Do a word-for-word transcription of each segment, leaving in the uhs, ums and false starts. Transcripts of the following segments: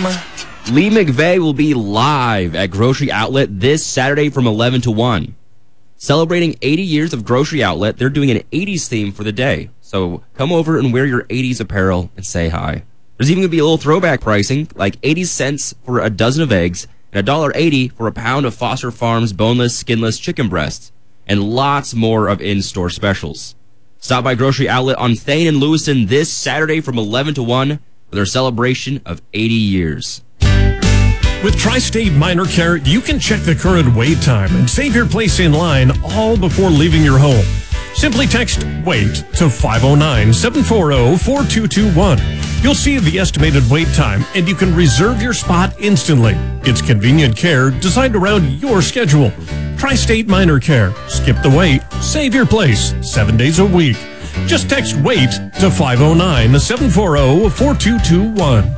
Lee McVeigh will be live at Grocery Outlet this Saturday from eleven to one. Celebrating eighty years of Grocery Outlet, they're doing an eighties theme for the day. So come over and wear your eighties apparel and say hi. There's even going to be a little throwback pricing, like eighty cents for a dozen of eggs and one dollar eighty for a pound of Foster Farms boneless, skinless chicken breasts, and lots more of in-store specials. Stop by Grocery Outlet on Thane and Lewiston this Saturday from eleven to one for their celebration of eighty years. With Tri-State Minor Care, you can check the current wait time and save your place in line all before leaving your home. Simply text WAIT to five oh nine, seven four zero, four two two one. You'll see the estimated wait time, and you can reserve your spot instantly. It's convenient care designed around your schedule. Tri-State Minor Care. Skip the wait. Save your place. Seven days a week. Just text WAIT to five oh nine, seven four zero, four two two one.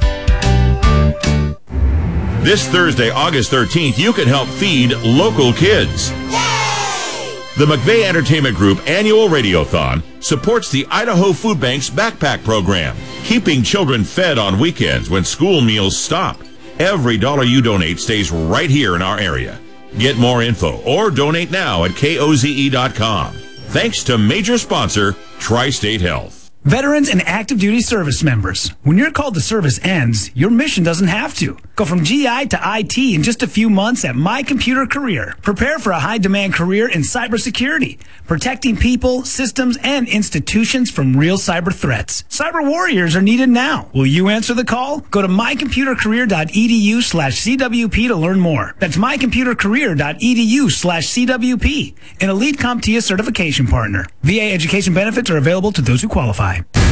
This Thursday, August thirteenth, you can help feed local kids. Yay! The McVeigh Entertainment Group Annual Radiothon supports the Idaho Food Bank's Backpack Program, keeping children fed on weekends when school meals stop. Every dollar you donate stays right here in our area. Get more info or donate now at K O Z E dot com. Thanks to major sponsor, Tri-State Health. Veterans and active duty service members, when your call to service ends, your mission doesn't have to. Go from G I to I T in just a few months at My Computer Career. Prepare for a high-demand career in cybersecurity, protecting people, systems, and institutions from real cyber threats. Cyber warriors are needed now. Will you answer the call? Go to mycomputercareer.edu slash CWP to learn more. That's mycomputercareer.edu slash CWP, an Elite CompTIA certification partner. V A education benefits are available to those who qualify.